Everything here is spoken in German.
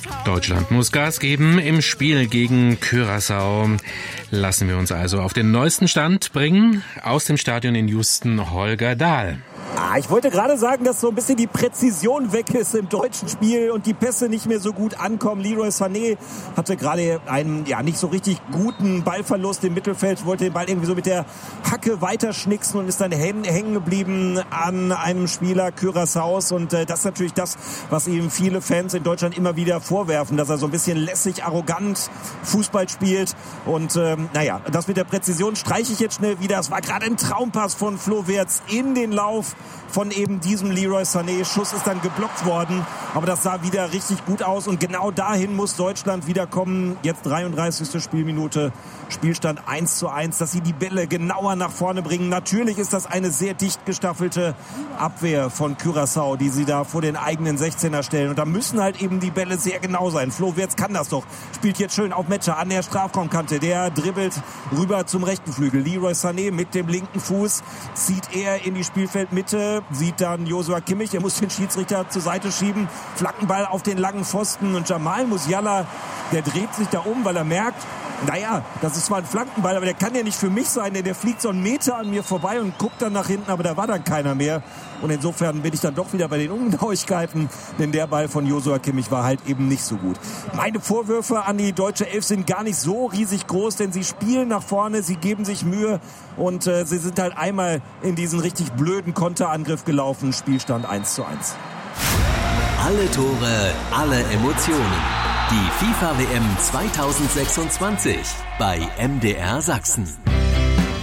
Deutschland muss Gas geben im Spiel gegen Curaçao. Lassen wir uns also auf den neuesten Stand bringen. Aus dem Stadion in Houston, Holger Dahl. Ich wollte gerade sagen, dass so ein bisschen die Präzision weg ist im deutschen Spiel und die Pässe nicht mehr so gut ankommen. Leroy Sané hatte gerade einen nicht so richtig guten Ballverlust im Mittelfeld, wollte den Ball irgendwie so mit der Hacke weiterschnicksen und ist dann hängen geblieben an einem Spieler Curaçaos. Und das ist natürlich das, was ihm viele Fans in Deutschland immer wieder vorwerfen, dass er so ein bisschen lässig, arrogant Fußball spielt. Und das mit der Präzision streiche ich jetzt schnell wieder. Es war gerade ein Traumpass von Flo Wirtz in den Lauf von eben diesem Leroy Sané. Schuss ist dann geblockt worden, aber das sah wieder richtig gut aus und genau dahin muss Deutschland wieder kommen. Jetzt 33. Spielminute, Spielstand 1:1, dass sie die Bälle genauer nach vorne bringen. Natürlich ist das eine sehr dicht gestaffelte Abwehr von Curaçao, die sie da vor den eigenen 16er stellen und da müssen halt eben die Bälle sehr genau sein. Flo Wirtz kann das doch, spielt jetzt schön auf Metscher an der Strafraumkante, der dribbelt rüber zum rechten Flügel. Leroy Sané mit dem linken Fuß zieht er in die Spielfeldmitte, sieht dann Joshua Kimmich, er muss den Schiedsrichter zur Seite schieben, Flankenball auf den langen Pfosten und Jamal Musiala, der dreht sich da um, weil er merkt, das ist zwar ein Flankenball, aber der kann ja nicht für mich sein, denn der fliegt so einen Meter an mir vorbei und guckt dann nach hinten, aber da war dann keiner mehr. Und insofern bin ich dann doch wieder bei den Ungenauigkeiten, denn der Ball von Joshua Kimmich war halt eben nicht so gut. Meine Vorwürfe an die deutsche Elf sind gar nicht so riesig groß, denn sie spielen nach vorne, sie geben sich Mühe und sie sind halt einmal in diesen richtig blöden Konterangriff gelaufen. Spielstand 1:1. Alle Tore, alle Emotionen. Die FIFA-WM 2026 bei MDR Sachsen.